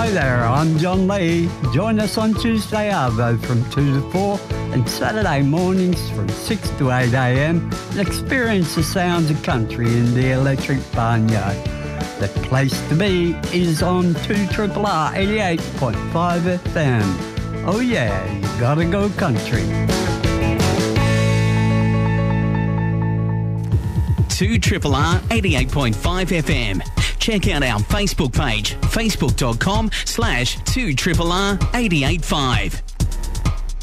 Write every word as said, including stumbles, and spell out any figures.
Hi there, I'm John Lee. Join us on Tuesday Arvo from two to four and Saturday mornings from six to eight a m and experience the sounds of country in the Electric Barnyard. The place to be is on two R R R eighty-eight point five F M. Oh yeah, you gotta go country. two R R R eighty-eight point five F M. Check out our Facebook page, facebook dot com slash two R R R eighty-eight point five.